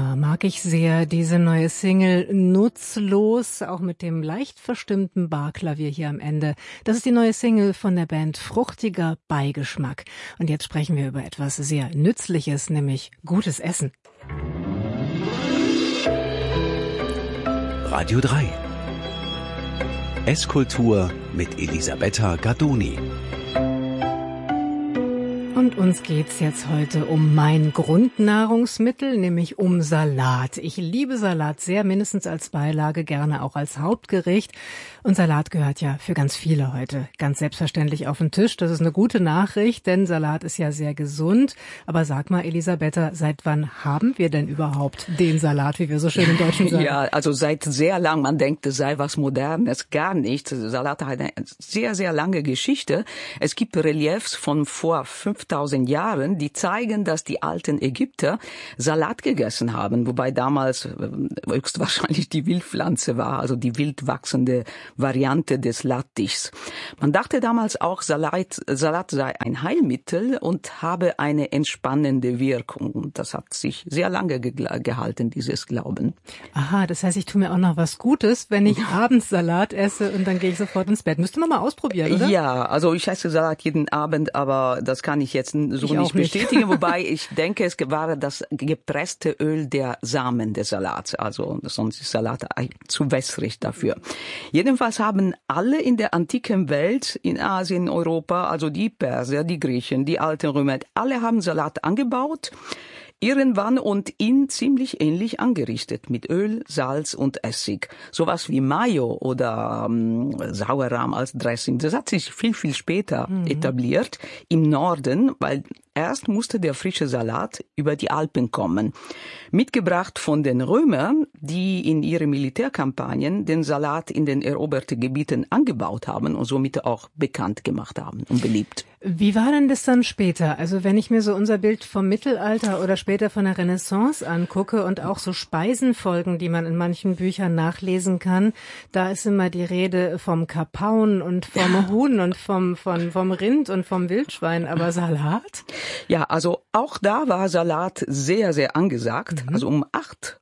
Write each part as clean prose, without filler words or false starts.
Ja, mag ich sehr, diese neue Single Nutzlos, auch mit dem leicht verstimmten Barklavier hier am Ende. Das ist die neue Single von der Band Fruchtiger Beigeschmack. Und jetzt sprechen wir über etwas sehr Nützliches, nämlich gutes Essen. Radio 3 Esskultur mit Elisabetta Gardoni. Und uns geht's jetzt heute um mein Grundnahrungsmittel, nämlich um Salat. Ich liebe Salat sehr, mindestens als Beilage, gerne auch als Hauptgericht. Und Salat gehört ja für ganz viele heute ganz selbstverständlich auf den Tisch. Das ist eine gute Nachricht, denn Salat ist ja sehr gesund. Aber sag mal, Elisabetta, seit wann haben wir denn überhaupt den Salat, wie wir so schön im Deutschen sagen? Ja, also seit sehr lang. Man denkt, es sei was Modernes, gar nicht. Salat hat eine sehr, sehr lange Geschichte. Es gibt Reliefs von vor 5000 Jahren, die zeigen, dass die alten Ägypter Salat gegessen haben, wobei damals höchstwahrscheinlich die Wildpflanze war, also die wild wachsende Variante des Lattichs. Man dachte damals auch, Salat sei ein Heilmittel und habe eine entspannende Wirkung. Und das hat sich sehr lange gehalten, dieses Glauben. Aha, das heißt, ich tue mir auch noch was Gutes, wenn ich abends Salat esse und dann gehe ich sofort ins Bett. Müsste man mal ausprobieren, oder? Ja, also ich esse Salat jeden Abend, aber das kann ich jetzt so nicht bestätigen, wobei ich denke, es war das gepresste Öl der Samen des Salats, also sonst ist Salat zu wässrig dafür. Jedenfalls haben alle in der antiken Welt, in Asien, Europa, also die Perser, die Griechen, die alten Römer, alle haben Salat angebaut, irgendwann und ihn ziemlich ähnlich angerichtet mit Öl, Salz und Essig. Sowas wie Mayo oder Sauerrahm als Dressing. Das hat sich viel, viel später etabliert im Norden, weil erst musste der frische Salat über die Alpen kommen. Mitgebracht von den Römern, die in ihren Militärkampagnen den Salat in den eroberten Gebieten angebaut haben und somit auch bekannt gemacht haben und beliebt. Wie war denn das dann später? Also wenn ich mir so unser Bild vom Mittelalter oder später von der Renaissance angucke und auch so Speisenfolgen, die man in manchen Büchern nachlesen kann, da ist immer die Rede vom Kapaun und vom Huhn und vom Rind und vom Wildschwein, aber Salat? Ja, also auch da war Salat sehr, sehr angesagt. Also um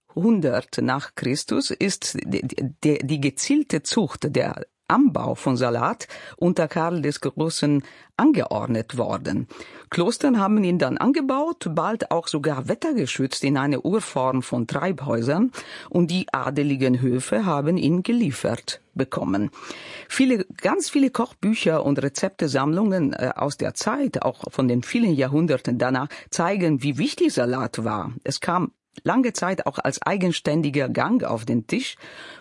800 nach Christus ist die gezielte Zucht, der Anbau von Salat unter Karl des Großen angeordnet worden. Klostern haben ihn dann angebaut, bald auch sogar wettergeschützt in eine Urform von Treibhäusern und die adeligen Höfe haben ihn geliefert bekommen. Ganz viele Kochbücher und Rezeptesammlungen aus der Zeit, auch von den vielen Jahrhunderten danach, zeigen, wie wichtig Salat war. Es kam lange Zeit auch als eigenständiger Gang auf den Tisch,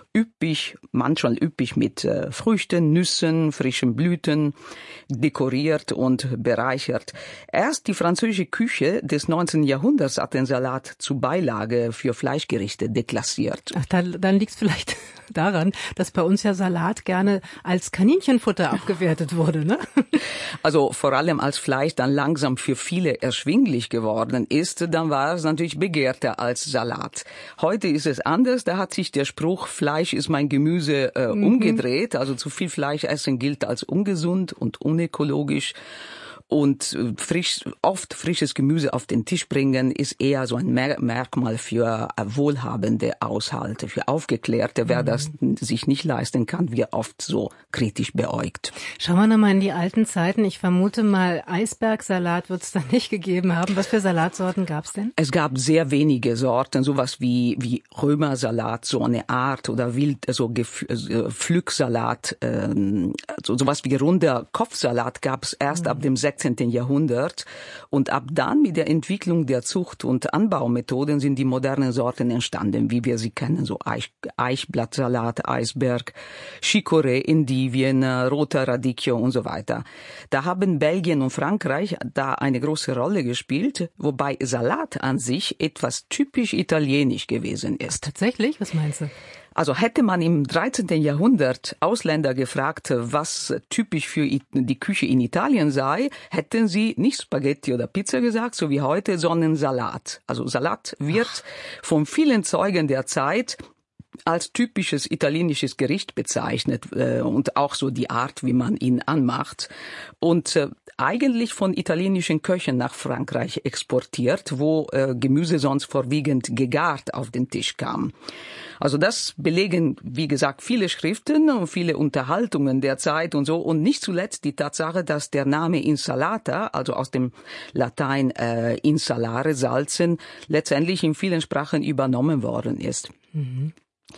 manchmal üppig mit Früchten, Nüssen, frischen Blüten, dekoriert und bereichert. Erst die französische Küche des 19. Jahrhunderts hat den Salat zu Beilage für Fleischgerichte deklassiert. Ach, dann liegt es vielleicht daran, dass bei uns ja Salat gerne als Kaninchenfutter abgewertet wurde, ne? Also vor allem als Fleisch dann langsam für viele erschwinglich geworden ist, dann war es natürlich begehrter als Salat. Heute ist es anders, da hat sich der Spruch Fleisch ist mein Gemüse umgedreht. Also zu viel Fleisch essen gilt als ungesund und unökologisch. Und oft frisches Gemüse auf den Tisch bringen ist eher so ein Merkmal für wohlhabende Haushalte, für Aufgeklärte. Wer das sich nicht leisten kann, wird oft so kritisch beäugt. Schauen wir nochmal in die alten Zeiten. Ich vermute mal, Eisbergsalat wird es da nicht gegeben haben. Was für Salatsorten gab es denn? Es gab sehr wenige Sorten, sowas wie Römersalat, so eine Art, oder Pflücksalat, sowas wie runder Kopfsalat gab es erst ab dem 16. Jahrhundert. Und ab dann mit der Entwicklung der Zucht- und Anbaumethoden sind die modernen Sorten entstanden, wie wir sie kennen, so Eichblattsalat, Eisberg, Chicorée, Endivien, roter Radicchio und so weiter. Da haben Belgien und Frankreich da eine große Rolle gespielt, wobei Salat an sich etwas typisch italienisch gewesen ist. Tatsächlich? Was meinst du? Also hätte man im 13. Jahrhundert Ausländer gefragt, was typisch für die Küche in Italien sei, hätten sie nicht Spaghetti oder Pizza gesagt, so wie heute, sondern Salat. Also Salat wird von vielen Zeugen der Zeit als typisches italienisches Gericht bezeichnet und auch so die Art, wie man ihn anmacht und eigentlich von italienischen Köchen nach Frankreich exportiert, wo Gemüse sonst vorwiegend gegart auf den Tisch kam. Also das belegen, wie gesagt, viele Schriften und viele Unterhaltungen der Zeit und so und nicht zuletzt die Tatsache, dass der Name Insalata, also aus dem Latein insalare, salzen, letztendlich in vielen Sprachen übernommen worden ist. Mhm.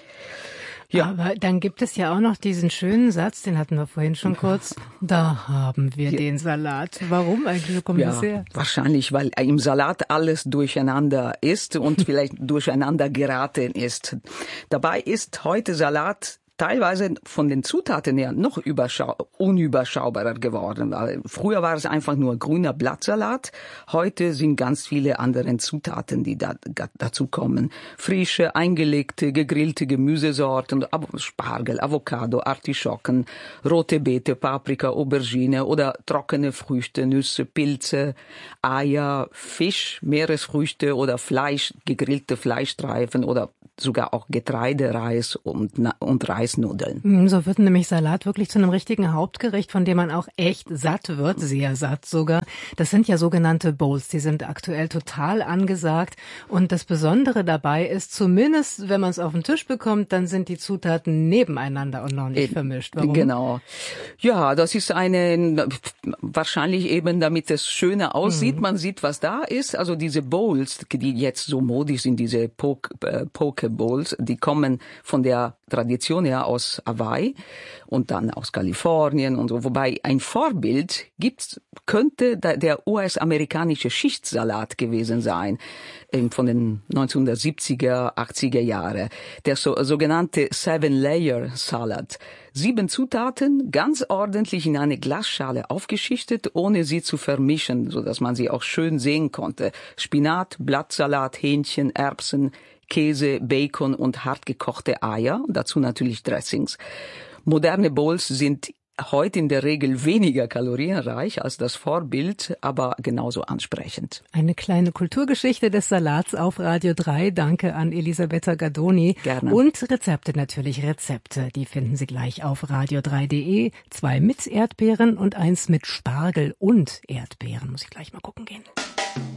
Ja. Aber dann gibt es ja auch noch diesen schönen Satz, den hatten wir vorhin schon kurz, da haben wir den Salat. Warum eigentlich? Wo kommt das her? Wahrscheinlich, weil im Salat alles durcheinander ist und vielleicht durcheinander geraten ist. Dabei ist heute Salat teilweise von den Zutaten her noch unüberschaubarer geworden. Früher war es einfach nur grüner Blattsalat. Heute sind ganz viele andere Zutaten, die dazu kommen. Frische, eingelegte, gegrillte Gemüsesorten, Spargel, Avocado, Artischocken, rote Beete, Paprika, Aubergine oder trockene Früchte, Nüsse, Pilze, Eier, Fisch, Meeresfrüchte oder Fleisch, gegrillte Fleischstreifen oder sogar auch Getreide, Reis und Reisnudeln. So wird nämlich Salat wirklich zu einem richtigen Hauptgericht, von dem man auch echt satt wird, sehr satt sogar. Das sind ja sogenannte Bowls, die sind aktuell total angesagt. Und das Besondere dabei ist, zumindest wenn man es auf den Tisch bekommt, dann sind die Zutaten nebeneinander und noch nicht vermischt. Warum? Genau. Ja, das ist wahrscheinlich eben, damit es schöner aussieht. Man sieht, was da ist. Also diese Bowls, die jetzt so modisch sind, diese Poke Bowls, die kommen von der Tradition her aus Hawaii und dann aus Kalifornien und so. Wobei ein Vorbild könnte der US-amerikanische Schichtsalat gewesen sein, von den 1970er, 80er Jahre. Der sogenannte Seven-Layer-Salat. 7 Zutaten, ganz ordentlich in eine Glasschale aufgeschichtet, ohne sie zu vermischen, so dass man sie auch schön sehen konnte. Spinat, Blattsalat, Hähnchen, Erbsen, Käse, Bacon und hartgekochte Eier, dazu natürlich Dressings. Moderne Bowls sind heute in der Regel weniger kalorienreich als das Vorbild, aber genauso ansprechend. Eine kleine Kulturgeschichte des Salats auf Radio 3. Danke an Elisabetta Gardoni. Gerne. Und Rezepte natürlich, Rezepte. Die finden Sie gleich auf radio3.de. 2 mit Erdbeeren und 1 mit Spargel und Erdbeeren. Muss ich gleich mal gucken gehen.